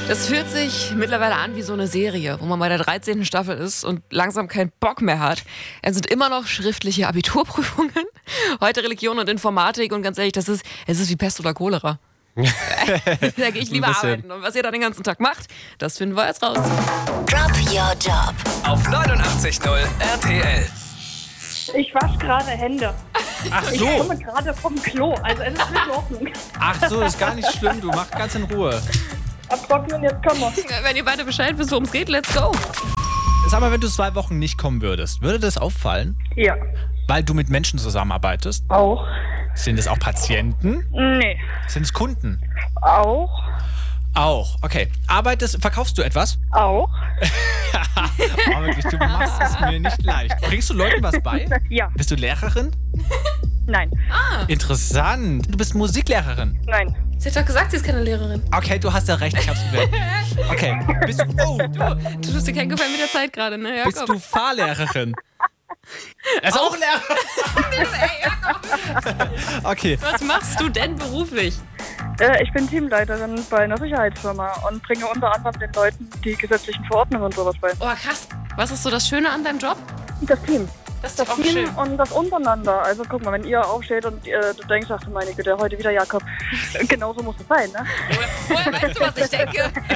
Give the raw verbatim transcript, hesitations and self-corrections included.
Das fühlt sich mittlerweile an wie so eine Serie, wo man bei der dreizehnten Staffel ist und langsam keinen Bock mehr hat. Es sind immer noch schriftliche Abiturprüfungen, heute Religion und Informatik und ganz ehrlich, das ist, es ist wie Pest oder Cholera. Da gehe ich lieber arbeiten. Und was ihr da den ganzen Tag macht, das finden wir jetzt raus. Drop Your Job Auf neunundachtzig Komma null R T L. Ich wasche gerade Hände. Ach Ich so. komme gerade vom Klo. Also es ist nicht in Ordnung. Ach so, ist gar nicht schlimm. Du machst ganz in Ruhe. Abtrocknen, jetzt kommen wir. Wenn ihr beide Bescheid wisst, worum es geht, let's go. Sag mal, wenn du zwei Wochen nicht kommen würdest, würde das auffallen? Ja. Weil du mit Menschen zusammenarbeitest? Auch. Sind es auch Patienten? Nee. Sind es Kunden? Auch. Auch, okay. Arbeitest, verkaufst du etwas? Auch. Oh, wirklich, du machst es mir nicht leicht. Bringst du Leuten was bei? Ja. Bist du Lehrerin? Nein. Interessant. Du bist Musiklehrerin. Nein. Sie hat doch gesagt, sie ist keine Lehrerin. Okay, du hast ja recht, ich hab's gewählt. Okay, bist du, oh, Du, du tust dir keinen Gefallen mit der Zeit gerade, ne, Jakob? bist du Fahrlehrerin? Er ist auch Lehrer. Okay, Was machst du denn beruflich? Äh, ich bin Teamleiterin bei einer Sicherheitsfirma und bringe unter anderem den Leuten die gesetzlichen Verordnungen und sowas bei. Oh, krass. Was ist so das Schöne an deinem Job? Das Team. Das ist Das doch auch Team schön. und das untereinander. Also guck mal, wenn ihr aufsteht und äh, du denkst, ach du meine Güte, heute wieder Jakob. Genauso muss es sein, ne? Woher, woher weißt du, was ich denke?